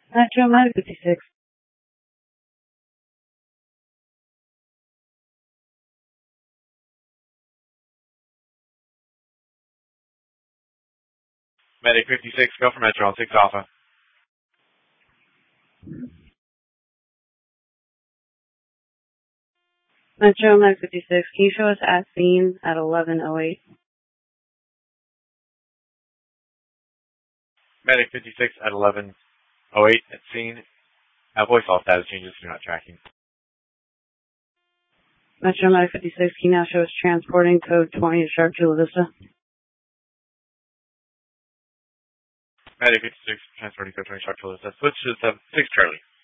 Metro Med 56. Medic 56, go for Metro on 6 Alpha. Metro Med 56, can you show us at scene at 11:08? Medic 56 at 11:08 at scene. Voice all status changes if you're not tracking. Metro Med 56, can you now show us transporting code 20 to Sharp Chula Vista? Medic 56, transporting code 20 Sharp Chula Vista. Switch to 6 Charlie.